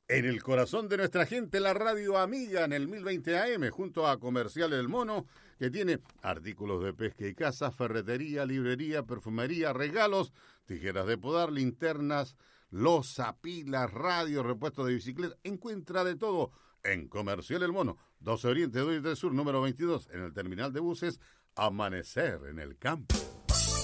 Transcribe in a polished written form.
En el corazón de nuestra gente, la radio amiga en el 1020 AM, junto a Comercial El Mono, que tiene artículos de pesca y caza, ferretería, librería, perfumería, regalos, tijeras de podar, linternas, loza, pilas, radio, repuesto de bicicleta. Encuentra de todo en Comercial El Mono, 12 Oriente, 2 Sur, número 22, en el terminal de buses, Amanecer en el Campo.